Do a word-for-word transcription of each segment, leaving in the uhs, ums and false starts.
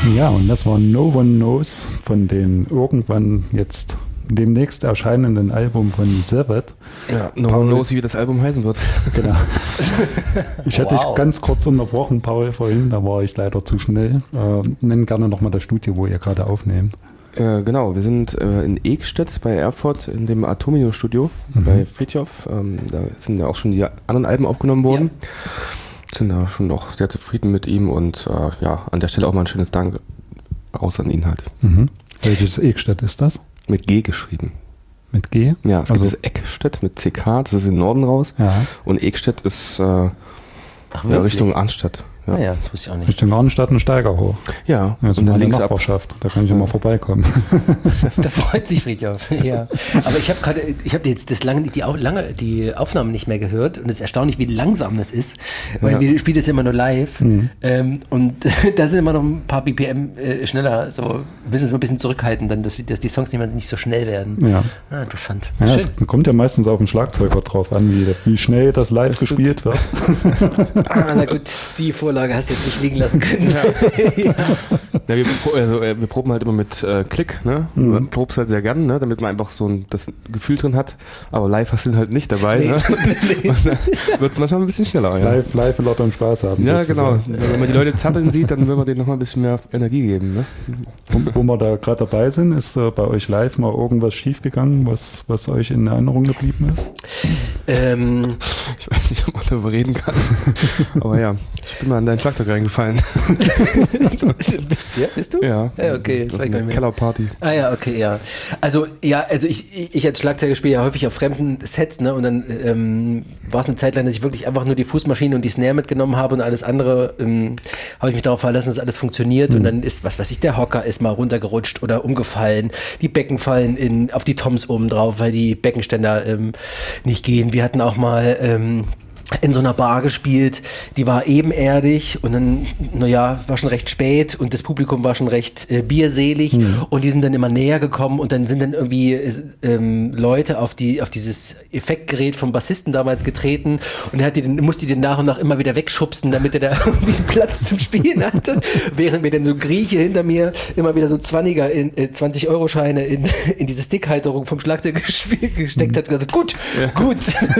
Ja, und das war No One Knows von den irgendwann jetzt demnächst erscheinenden Album von Sevet. Ja, No One Knows, wie das Album heißen wird. Genau. Ich hätte wow. dich ganz kurz unterbrochen, Paul, vorhin, da war ich leider zu schnell. Äh, nenn gerne nochmal das Studio, wo ihr gerade aufnehmt. Äh, genau, wir sind äh, in Ekstedt bei Erfurt in dem Atomino-Studio mhm. bei Frithjof. Ähm, da sind ja auch schon die anderen Alben aufgenommen worden. Ja. Sind da schon noch sehr zufrieden mit ihm und äh, ja, an der Stelle auch mal ein schönes Dank raus an ihn halt. Mhm. Welches Ekstedt ist das? Mit G geschrieben. Mit G? Ja, es also gibt das Eckstedt mit C K, das ist im Norden raus. Ja. Und Ekstedt ist äh, Ach, ja, Richtung Arnstadt. Ja. Ah ja, das wusste ich auch nicht. Richtung Arnstadt und Steiger hoch. Ja, also und dann links Nachbarschaft. Da kann ich ja mal vorbeikommen. Da freut sich Frithjof. Ja. Aber ich habe gerade, ich habe jetzt das lange, die, lange, die Aufnahmen nicht mehr gehört und es ist erstaunlich, wie langsam das ist, weil ja. wir spielen das immer nur live mhm. ähm, und da sind immer noch ein paar B P M äh, schneller. So, wir müssen uns mal ein bisschen zurückhalten, dann, dass, dass die Songs nicht, mehr, nicht so schnell werden. Ja. Ah, interessant. Ja, es kommt ja meistens auf den Schlagzeuger drauf an, wie, wie schnell das live das gespielt wird. Ah, na gut, die Vorlage hast du jetzt nicht liegen lassen können. Ja. Ja. Ja, wir, also, wir proben halt immer mit äh, Klick, ne? Mhm. Man probt halt sehr gern, ne? Damit man einfach so ein, das Gefühl drin hat, aber live hast du ihn halt nicht dabei. Nee. Ne? Und dann wird es manchmal ein bisschen schneller. Ja. Live, live will Leute Spaß haben. Ja, sozusagen. Genau. Wenn man die Leute zappeln sieht, dann will man denen nochmal ein bisschen mehr Energie geben. Ne? Wo, wo wir da gerade dabei sind, ist äh, bei euch live mal irgendwas schiefgegangen, was, was euch in Erinnerung geblieben ist? Ähm, ich weiß nicht, ob man darüber reden kann. Aber ja, ich bin mal an dein Schlagzeug reingefallen. Bist du? Ja? Bist du? Ja. Ja, okay. Das war eine Kellerparty. Ah ja, okay, ja. Also ja, also ich, ich als Schlagzeuger spiele ja häufig auf fremden Sets, ne? Und dann ähm, war es eine Zeit lang, dass ich wirklich einfach nur die Fußmaschine und die Snare mitgenommen habe und alles andere ähm, habe ich mich darauf verlassen, dass alles funktioniert. Mhm. Und dann ist, was weiß ich, der Hocker ist mal runtergerutscht oder umgefallen. Die Becken fallen in, auf die Toms oben drauf, weil die Beckenständer ähm, nicht gehen. Wir hatten auch mal ähm, in so einer Bar gespielt, die war ebenerdig und dann, naja, war schon recht spät und das Publikum war schon recht äh, bierselig mhm. und die sind dann immer näher gekommen und dann sind dann irgendwie ähm, Leute auf die auf dieses Effektgerät vom Bassisten damals getreten und er hat die, musste die nach und nach immer wieder wegschubsen, damit er da irgendwie Platz zum Spielen hatte, während mir dann so Grieche hinter mir immer wieder so zwanziger in, äh, zwanzig-Euro-Scheine in, in diese Stickhalterung vom Schlagzeug gesteckt mhm. hat und gesagt, gut, ja. gut.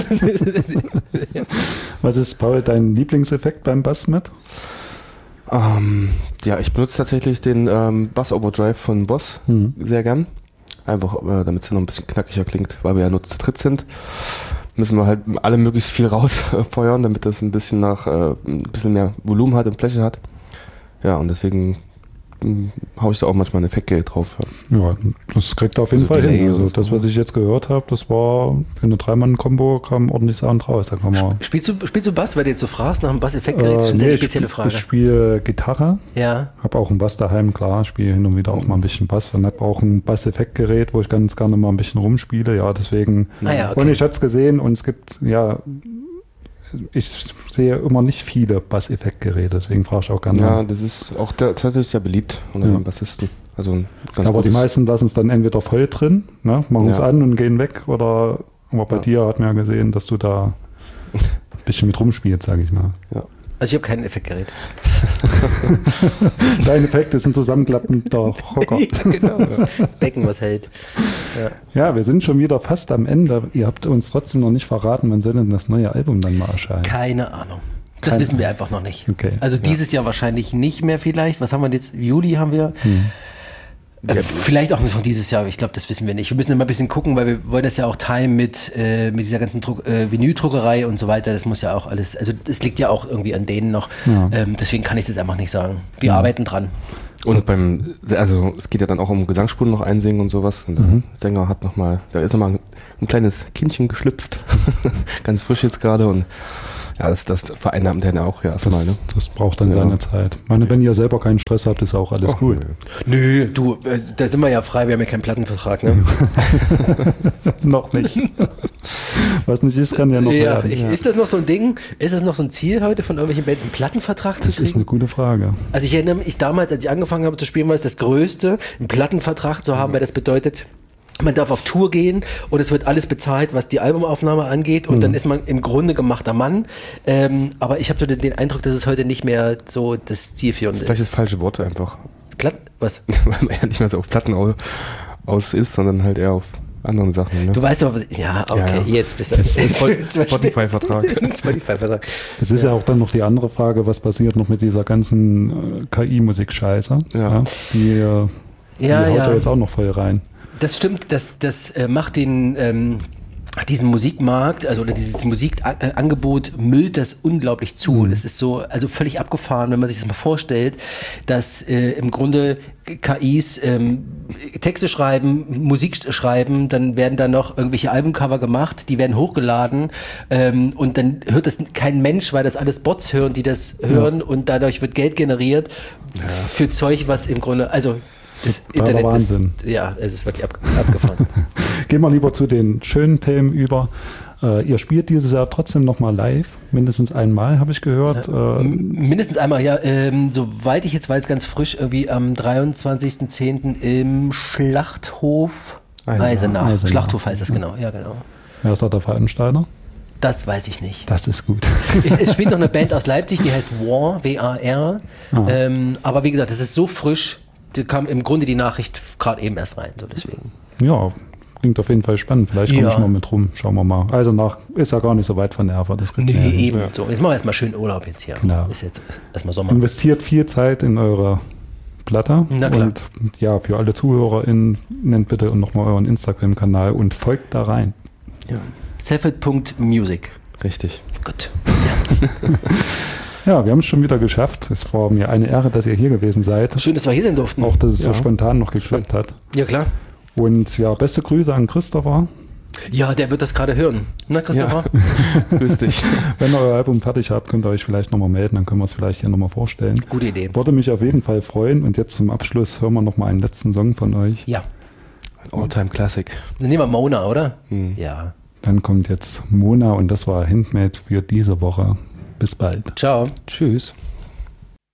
Was ist, Paul, dein Lieblingseffekt beim Bass mit? Ähm, ja, ich benutze tatsächlich den ähm, Bass Overdrive von Boss mhm. sehr gern. Einfach, äh, damit es noch ein bisschen knackiger klingt, weil wir ja nur zu dritt sind. Müssen wir halt alle möglichst viel rausfeuern, damit das ein bisschen nach äh, ein bisschen mehr Volumen hat und Fläche hat. Ja, und deswegen haue ich da auch manchmal ein Effektgerät drauf. Ja, ja das kriegt er auf jeden also Fall hin. Also das, was ich jetzt gehört habe, das war für eine Drei-Mann-Kombo, kam ordentlich Sound raus. Da kann man spielst, du, spielst du Bass, weil du jetzt so fragst nach einem Bass-Effektgerät? Das ist eine äh, nee, sehr spezielle ich, Frage. Ich spiele Gitarre, ja. habe auch einen Bass daheim, klar, spiele hin und wieder auch mal ein bisschen Bass und habe auch ein Bass-Effektgerät, wo ich ganz gerne mal ein bisschen rumspiele. Ja, deswegen. Ah, ja, okay. Und ich hatte es gesehen und es gibt, ja, ich sehe immer nicht viele Bass-Effektgeräte, deswegen frage ich auch gerne. Ja, das ist auch der, tatsächlich sehr beliebt unter ja. den Bassisten. Also ganz aber die meisten lassen es dann entweder voll drin, ne, machen es ja. an und gehen weg, oder aber bei ja. dir hat man ja gesehen, dass du da ein bisschen mit rumspielst, sage ich mal. Ja. Also ich habe kein Effektgerät. Deine Effekte sind zusammenklappender Hocker. Ja, genau. Das Becken, was hält. Ja. ja, wir sind schon wieder fast am Ende. Ihr habt uns trotzdem noch nicht verraten, wann soll denn das neue Album dann mal erscheinen? Keine Ahnung. Das Keine wissen wir einfach noch nicht. Okay. Also dieses ja. Jahr wahrscheinlich nicht mehr vielleicht. Was haben wir jetzt? Juli haben wir. Hm. Äh, ja, vielleicht auch noch dieses Jahr, ich glaube, das wissen wir nicht. Wir müssen immer ein bisschen gucken, weil wir wollen das ja auch teilen mit, äh, mit dieser ganzen Druck, äh, Vinyldruckerei und so weiter. Das muss ja auch alles, also das liegt ja auch irgendwie an denen noch. Ja. Ähm, deswegen kann ich es jetzt einfach nicht sagen. Wir ja. arbeiten dran. Und beim, also es geht ja dann auch um Gesangsspuren noch einsingen und sowas. Und der mhm. Sänger hat nochmal, da ist nochmal ein, ein kleines Kindchen geschlüpft. Ganz frisch jetzt gerade und ja, das, das vereinnahmt dann auch ja erstmal. Ne? Das braucht dann ja. seine Zeit. Ich meine, wenn ihr selber keinen Stress habt, ist auch alles oh, gut. Nö, du, äh, da sind wir ja frei, wir haben ja keinen Plattenvertrag, ne? Noch nicht. Was nicht ist, kann ja noch ja, werden. Ich, ja. Ist das noch so ein Ding? Ist das noch so ein Ziel heute von irgendwelchen Bands, einen Plattenvertrag zu kriegen? Das ist eine gute Frage. Also ich erinnere mich damals, als ich angefangen habe zu spielen, war es das Größte, einen Plattenvertrag zu haben, mhm. weil das bedeutet, man darf auf Tour gehen und es wird alles bezahlt, was die Albumaufnahme angeht und mhm. dann ist man im Grunde gemachter Mann. Ähm, aber ich habe so den, den Eindruck, dass es heute nicht mehr so das zielführende ist. Vielleicht das falsche Wort einfach. Platten, was? Weil man ja nicht mehr so auf Platten aus, aus ist, sondern halt eher auf anderen Sachen. Ne? Du weißt doch, was, ja, okay, ja, ja. jetzt bist du. Das ist Spotify-Vertrag. Spotify-Vertrag. Es ist ja. ja auch dann noch die andere Frage, was passiert noch mit dieser ganzen äh, K I-Musik-Scheiße. Ja. Ja, die äh, die Ja, haut ja. ja jetzt auch noch voll rein. Das stimmt, das, das äh, macht den, ähm, diesen Musikmarkt, also oder dieses Musikangebot müllt das unglaublich zu. Mhm. Das ist so, also völlig abgefahren, wenn man sich das mal vorstellt, dass äh, im Grunde K Is ähm, Texte schreiben, Musik schreiben, dann werden da noch irgendwelche Albumcover gemacht, die werden hochgeladen ähm, und dann hört das kein Mensch, weil das alles Bots hören, die das hören, ja. Und dadurch wird Geld generiert ja. für Zeug, was im Grunde, also das Internet Wahnsinn. ist, ja, es ist wirklich ab, abgefahren. Gehen wir lieber zu den schönen Themen über. Äh, ihr spielt dieses Jahr trotzdem nochmal live, mindestens einmal, habe ich gehört. Ja, äh, mindestens einmal, ja. Ähm, soweit ich jetzt weiß, ganz frisch, irgendwie am dreiundzwanzigsten zehnten im Schlachthof Eisenach. Eisenach. Eisenach. Schlachthof heißt das, genau. Ja, genau. Wer ist da der Veranstalter? Das weiß ich nicht. Das ist gut. Es spielt noch eine Band aus Leipzig, die heißt War, W A R. Ah. Ähm, aber wie gesagt, das ist so frisch, da kam im Grunde die Nachricht gerade eben erst rein, so deswegen. Ja, klingt auf jeden Fall spannend. Vielleicht komme ja. ich mal mit rum. Schauen wir mal. Also nach ist ja gar nicht so weit von Erfurt. Das nee, eben. Ja. So, jetzt machen wir erstmal schön Urlaub jetzt hier. Genau. Ist jetzt erstmal Sommer. Investiert viel Zeit in eure Platte. Na klar. Und ja, für alle ZuhörerInnen, nennt bitte nochmal euren Instagram-Kanal und folgt da rein. Ja. Seffet Punkt Music. Richtig. Gut. Ja. Ja, wir haben es schon wieder geschafft. Es war mir eine Ehre, dass ihr hier gewesen seid. Schön, dass wir hier sein durften. Auch, dass es ja. so spontan noch geklappt hat. Ja, klar. Und ja, beste Grüße an Christopher. Ja, der wird das gerade hören. Na, Christopher? Ja. Grüß dich. Wenn ihr euer Album fertig habt, könnt ihr euch vielleicht nochmal melden, dann können wir es vielleicht hier nochmal vorstellen. Gute Idee. Würde mich auf jeden Fall freuen. Und jetzt zum Abschluss hören wir nochmal einen letzten Song von euch. Ja. All-Time Classic. Dann nehmen wir Mona, oder? Hm. Ja. Dann kommt jetzt Mona und das war Handmade für diese Woche. Bis bald. Ciao. Tschüss.